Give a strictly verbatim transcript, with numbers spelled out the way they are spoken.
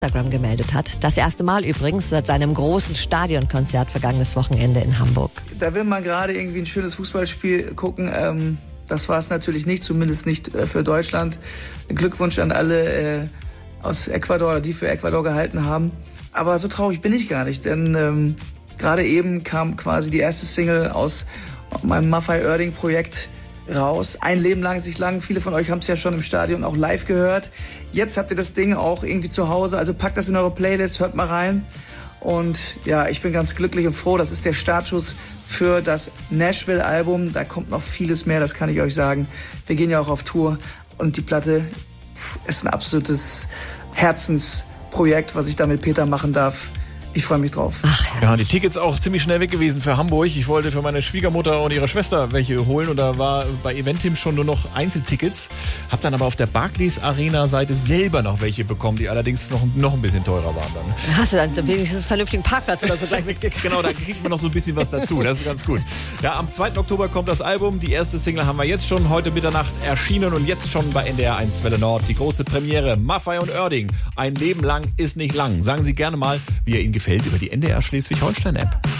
Instagram gemeldet hat. Das erste Mal übrigens seit seinem großen Stadionkonzert vergangenes Wochenende in Hamburg. Da will man gerade irgendwie ein schönes Fußballspiel gucken. Ähm, das war es natürlich nicht, zumindest nicht äh, für Deutschland. Glückwunsch an alle äh, aus Ecuador, die für Ecuador gehalten haben. Aber so traurig bin ich gar nicht, denn ähm, gerade eben kam quasi die erste Single aus meinem Maffei Oerding Projekt raus. Ein Leben lang sich lang. Viele von euch haben es ja schon im Stadion auch live gehört. Jetzt habt ihr das Ding auch irgendwie zu Hause. Also packt das in eure Playlist, hört mal rein. Und ja, ich bin ganz glücklich und froh. Das ist der Startschuss für das Nashville-Album. Da kommt noch vieles mehr, das kann ich euch sagen. Wir gehen ja auch auf Tour. Und die Platte ist ein absolutes Herzensprojekt, was ich da mit Peter machen darf. Ich freue mich drauf. Ach, ja, die Tickets auch ziemlich schnell weg gewesen für Hamburg. Ich wollte für meine Schwiegermutter und ihre Schwester welche holen und da war bei Eventim schon nur noch Einzeltickets. Hab dann aber auf der Barclays Arena Seite selber noch welche bekommen, die allerdings noch, noch ein bisschen teurer waren dann. Hast du dann wenigstens einen vernünftigen Parkplatz oder so gleich mitgekriegt? Genau, da kriegt man noch so ein bisschen was dazu. Das ist ganz gut. Ja, am zweiten Oktober kommt das Album. Die erste Single haben wir jetzt schon heute Mitternacht erschienen und jetzt schon bei N D R eins Welle Nord. Die große Premiere. Maffei und Oerding. Ein Leben lang ist nicht lang. Sagen Sie gerne mal, wie er Ihnen gefällt über die N D R Schleswig-Holstein-App.